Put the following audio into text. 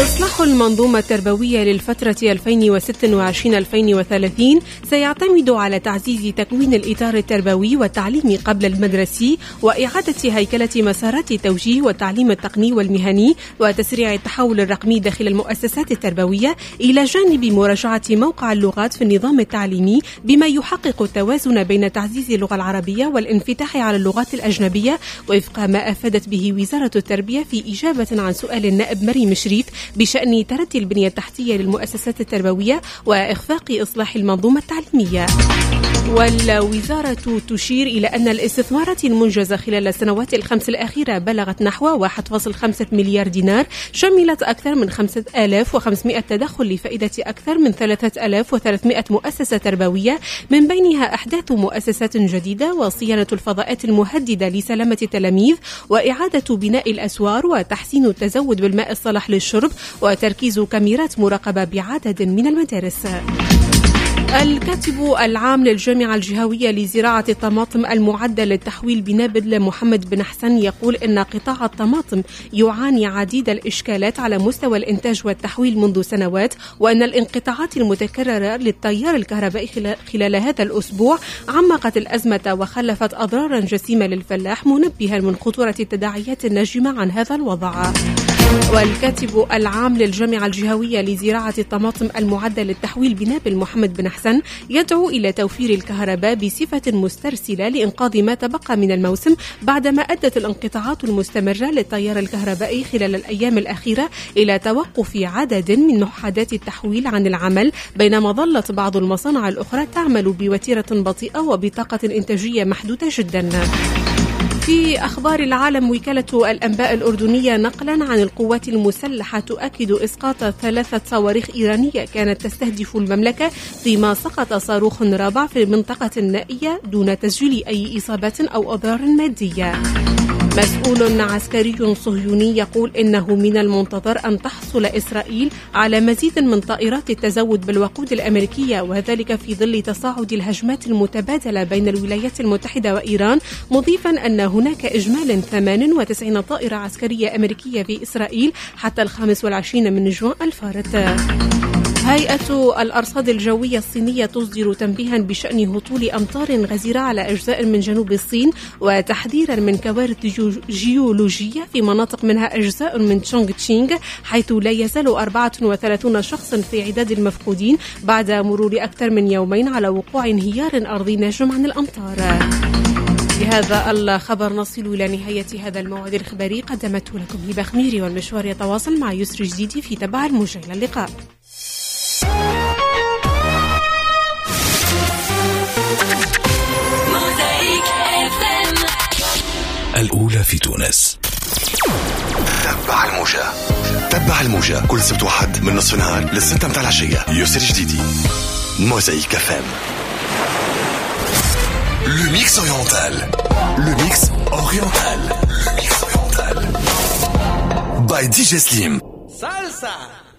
إصلاح المنظومة التربوية للفترة 2026-2030 سيعتمد على تعزيز تكوين الإطار التربوي والتعليمي قبل المدرسي، وإعادة هيكلة مسارات التوجيه والتعليم التقني والمهني، وتسريع التحول الرقمي داخل المؤسسات التربوية، إلى جانب مراجعة موقع اللغات في النظام التعليمي بما يحقق التوازن بين تعزيز اللغة العربية والانفتاح على اللغات الأجنبية، وفق ما أفادت به وزارة التربية في إجابة عن سؤال النائب مريم شريف بشأن تردي البنية التحتية للمؤسسات التربوية وإخفاق إصلاح المنظومة التعليمية. والوزارة تشير إلى أن الاستثمارات المنجزة خلال السنوات الخمس الأخيرة بلغت نحو 1.5 مليار دينار، شملت أكثر من 5500 تدخل لفائدة أكثر من 3300 مؤسسة تربوية، من بينها أحداث مؤسسات جديدة وصيانة الفضاءات المهددة لسلامة التلاميذ، وإعادة بناء الأسوار، وتحسين التزود بالماء الصالح للشرب، وتركيز كاميرات مراقبة بعدد من المدارس. الكاتب العام للجامعة الجهوية لزراعة الطماطم المعدة للتحويل بنابل محمد بن حسن يقول إن قطاع الطماطم يعاني عديد الإشكالات على مستوى الإنتاج والتحويل منذ سنوات، وأن الانقطاعات المتكررة للتيار الكهربائي خلال هذا الأسبوع عمقت الأزمة وخلفت أضرارا جسيمة للفلاح، منبها من خطورة التداعيات الناجمة عن هذا الوضع. والكاتب العام للجامعة الجهوية لزراعة الطماطم المعدة للتحويل بنابل محمد بن حسن يدعو إلى توفير الكهرباء بصفة مسترسلة لإنقاذ ما تبقى من الموسم، بعدما أدت الانقطاعات المستمرة للتيار الكهربائي خلال الأيام الأخيرة إلى توقف عدد من وحدات التحويل عن العمل، بينما ظلت بعض المصانع الأخرى تعمل بوتيرة بطيئة وبطاقة إنتاجية محدودة جدا. في أخبار العالم، وكالة الأنباء الأردنية نقلا عن القوات المسلحة تؤكد إسقاط 3 صواريخ إيرانية كانت تستهدف المملكة، فيما سقط صاروخ رابع في المنطقة النائية دون تسجيل أي إصابات أو أضرار مادية. مسؤول عسكري صهيوني يقول إنه من المنتظر أن تحصل إسرائيل على مزيد من طائرات التزود بالوقود الأمريكية، وذلك في ظل تصاعد الهجمات المتبادلة بين الولايات المتحدة وإيران، مضيفا أن هناك إجمالا 98 طائرة عسكرية أمريكية في إسرائيل حتى 25 من جوان الفارط. هيئة الأرصاد الجوية الصينية تصدر تنبيها بشأن هطول أمطار غزيرة على أجزاء من جنوب الصين، وتحذيرا من كوارث جيولوجية في مناطق منها أجزاء من تشونغ تشينغ، حيث لا يزال 34 شخصا في عداد المفقودين بعد مرور أكثر من يومين على وقوع انهيار أرضي ناجم عن الأمطار. بهذا الخبر نصل إلى نهاية هذا الموعد الخبري، قدمته لكم هبة خميري، والمشوار يتواصل مع يسري جديدي في تبع الموجة. إلى اللقاء. الأولى في تونس. تبع الموجة كل سبت وحد من نصف النهار للستة متاع العشية. يسري جديدي موزايك FM. Le mix oriental. Le mix oriental. Le mix oriental. By DJ Slim. Salsa.